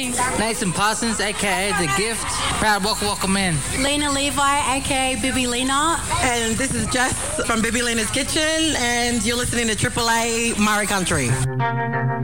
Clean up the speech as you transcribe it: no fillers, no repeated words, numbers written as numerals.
a.k.a. Nathan Parsons, a.k.a. The Gift. Proud welcome in. Lena Levi, a.k.a. Bibi Lena. And this is Jess from Bibi Lena's Kitchen, and you're listening to AAA Murray Country.